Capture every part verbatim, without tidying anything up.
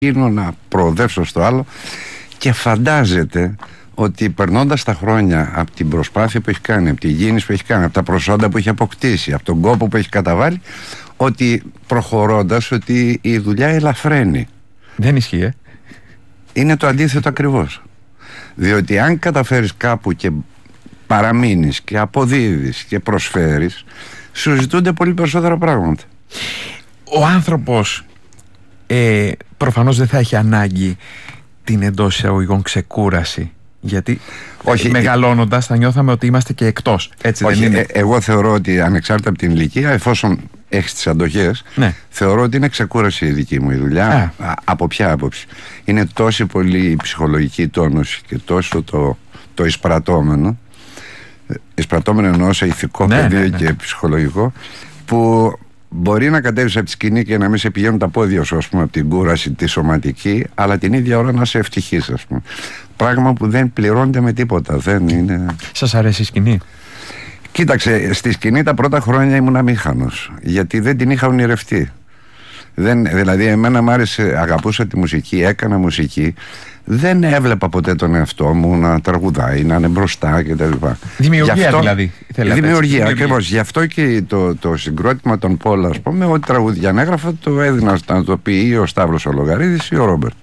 γίνω, να προοδεύσω στο άλλο, και φαντάζεται ότι περνώντας τα χρόνια από την προσπάθεια που έχει κάνει, από τη γίνηση που έχει κάνει, από τα προσόντα που έχει αποκτήσει, από τον κόπο που έχει καταβάλει, ότι προχωρώντας, ότι η δουλειά ελαφραίνει. Δεν ισχύει, ε? Είναι το αντίθετο ακριβώς. Διότι αν καταφέρεις κάπου και παραμείνεις και αποδίδεις και προσφέρεις, σου ζητούνται πολύ περισσότερα πράγματα. Ο άνθρωπος ε, προφανώς δεν θα έχει ανάγκη την εντός εισαγωγικών ξεκούραση, γιατί όχι, μεγαλώνοντας θα νιώθαμε ότι είμαστε και εκτός. Έτσι όχι, δεν είναι? Ε, εγώ θεωρώ ότι ανεξάρτητα από την ηλικία, εφόσον έχεις τις αντοχές, ναι, θεωρώ ότι είναι ξεκούραση η δική μου η δουλειά. Α. Από ποια άποψη? Είναι τόση πολύ η ψυχολογική τόνωση και τόσο το, το εισπρατώμενο, εισπρατώμενο εννοώ σε ηθικό ναι, πεδίο ναι, ναι. και ψυχολογικό, που μπορεί να κατέβεις από τη σκηνή και να μην σε πηγαίνουν τα πόδια σου, ας πούμε, από την κούραση τη σωματική, αλλά την ίδια ώρα να είσαι ευτυχής, ας πούμε. Πράγμα που δεν πληρώνεται με τίποτα. Δεν είναι... Σας αρέσει η σκηνή? Κοίταξε, στη σκηνή τα πρώτα χρόνια ήμουν αμήχανος, γιατί δεν την είχα ονειρευτεί. Δεν, δηλαδή εμένα μ' άρεσε, αγαπούσα τη μουσική, έκανα μουσική. Δεν έβλεπα ποτέ τον εαυτό μου να τραγουδάει, να είναι μπροστά κτλ. Δημιουργία αυτό, δηλαδή. Δημιουργία, ακριβώς. Γι' αυτό και το, το συγκρότημα των Πόλα, ας πούμε, ό,τι τραγούδια ανέγραφα το έδινα να το πει ή ο Σταύρος ο Λογαρίδης ή ο Ρόμπερτ.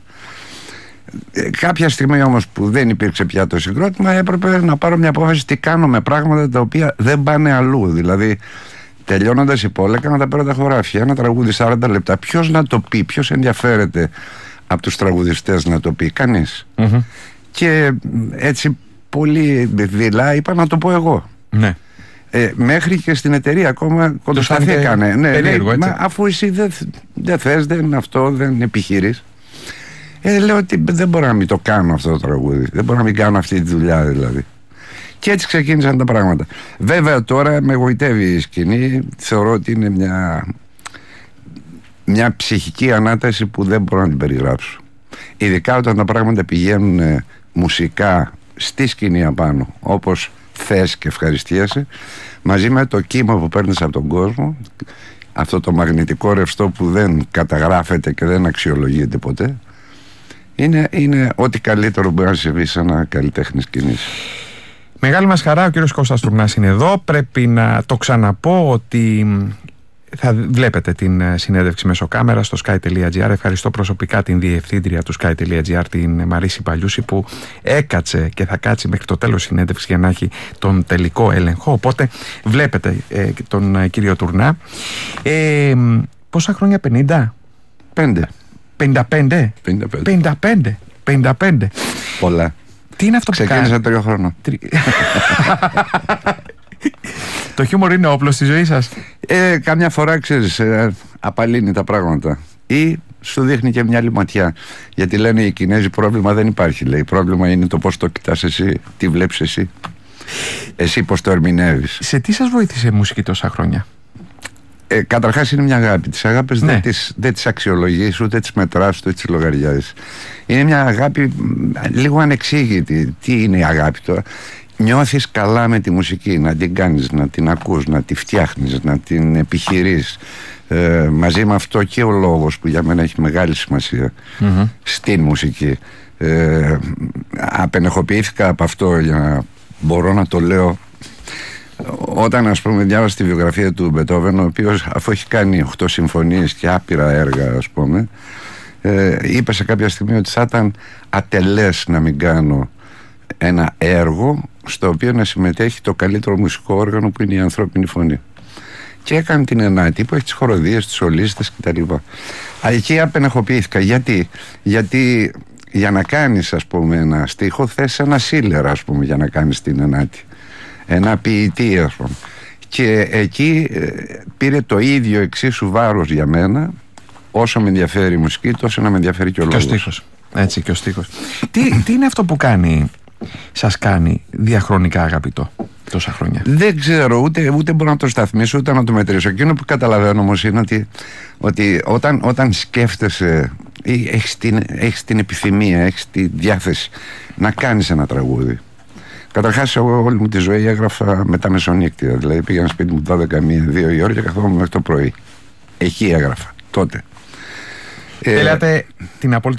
Ε, κάποια στιγμή όμως που δεν υπήρξε πια το συγκρότημα, έπρεπε να πάρω μια απόφαση τι κάνω με πράγματα τα οποία δεν πάνε αλλού. Δηλαδή, τελειώνοντας η Πόλα, έκανα τα πρώτα χωράφια, ένα τραγούδι σαράντα λεπτά. Ποιος να το πει, ποιος ενδιαφέρεται από τους τραγουδιστές να το πει? Κανείς. Mm-hmm. Και έτσι πολύ δειλά είπα να το πω εγώ. Ναι. Ε, μέχρι και στην εταιρεία ακόμα κοντοσταθήκανε. Ναι, περίεργο, ναι, αφού εσύ δεν δε θες, δεν αυτό, δεν επιχειρείς. Ε, λέω ότι δεν μπορώ να μην το κάνω αυτό το τραγούδι. Δεν μπορώ να μην κάνω αυτή τη δουλειά δηλαδή. Και έτσι ξεκίνησαν τα πράγματα. Βέβαια τώρα με εγωιτεύει η σκηνή. Θεωρώ ότι είναι μια... μια ψυχική ανάταση που δεν μπορώ να την περιγράψω. Ειδικά όταν τα πράγματα πηγαίνουν ε, μουσικά στη σκηνή απάνω, όπως θες και ευχαριστίασαι, μαζί με το κύμα που παίρνεις από τον κόσμο, αυτό το μαγνητικό ρευστό που δεν καταγράφεται και δεν αξιολογείται ποτέ, είναι, είναι ό,τι καλύτερο μπορεί να συμβεί σε ένα καλλιτέχνη σκηνής. Μεγάλη μας χαρά, ο κύριος Κώστας Τουρνάς είναι εδώ. Πρέπει να το ξαναπώ ότι θα βλέπετε την συνέντευξη μέσω κάμερα στο sky τελεία gr. Ευχαριστώ προσωπικά την διευθύντρια του sky τελεία gr, την Μαρίση Παλιούση, που έκατσε και θα κάτσει μέχρι το τέλος συνέντευξη για να έχει τον τελικό έλεγχο. Οπότε βλέπετε ε, τον ε, κύριο Τουρνά. Ε, πόσα χρόνια? πενήντα? Πέντε. πενήντα πέντε? πενήντα πέντε. πενήντα πέντε. Πολλά. Τι είναι αυτό που κάνει? Ξεκίνησα τρία χρόνια. Το χιούμορ είναι όπλο στη ζωή σας? Ε, καμιά φορά, ξέρεις, ε, απαλύνει τα πράγματα ή σου δείχνει και μια άλλη ματιά. Γιατί λένε οι Κινέζοι, πρόβλημα δεν υπάρχει, λέει. Πρόβλημα είναι το πώς το κοιτάς εσύ, τι βλέπεις εσύ, εσύ πώς το ερμηνεύεις. Σε τι σας βοήθησε η μουσική τόσα χρόνια? Ε, καταρχάς είναι μια αγάπη. Τις αγάπες ναι. δεν, τις, δεν τις αξιολογείς, ούτε τις μετράς, ούτε τις λογαριάζεις. Είναι μια αγάπη λίγο ανεξήγητη. Τι είναι η αγάπη τώρα? Νιώθεις καλά με τη μουσική, να την κάνεις, να την ακούς, να τη φτιάχνεις, να την επιχειρείς. Ε, μαζί με αυτό και ο λόγος που για μένα έχει μεγάλη σημασία mm-hmm. στην μουσική. Ε, απενεχοποιήθηκα από αυτό, για να μπορώ να το λέω. Όταν, ας πούμε, διάβασα τη βιογραφία του Μπετόβεν, ο οποίος αφού έχει κάνει οκτώ συμφωνίες και άπειρα έργα, ας πούμε, ε, είπε σε κάποια στιγμή ότι θα ήταν ατελές να μην κάνω ένα έργο στο οποίο να συμμετέχει το καλύτερο μουσικό όργανο που είναι η ανθρώπινη φωνή. Και έκανε την ενάτη που έχει τις χοροδίες, τις σολίστες κτλ. Εκεί απενεχοποιήθηκα. Γιατί? Γιατί για να κάνεις, ας πούμε, ένα στίχο θες ένα σύλλερ, ας πούμε, για να κάνεις την ενάτη. Ένα ποιητή, ας πούμε. Και εκεί ε, πήρε το ίδιο εξίσου βάρος για μένα, όσο με ενδιαφέρει η μουσική, τόσο να με ενδιαφέρει και ο λόγος. Και ο στίχος. Έτσι, και ο στίχος. τι, τι είναι αυτό που κάνει, σας κάνει διαχρονικά αγαπητό τόσα χρόνια? Δεν ξέρω, ούτε, ούτε μπορώ να το σταθμίσω, ούτε να το μετρήσω. Εκείνο που καταλαβαίνω όμως είναι ότι, ότι όταν, όταν σκέφτεσαι, έχεις την, έχεις την επιθυμία, έχεις τη διάθεση να κάνεις ένα τραγούδι. Καταρχάς, εγώ όλη μου τη ζωή έγραφα μετά μεσονύκτια. Δηλαδή πήγαινα σπίτι μου δώδεκα, μία, δύο η ώρα και καθόμουν μέχρι το πρωί. Εκεί έγραφα, τότε. Θέλατε την απόλυτη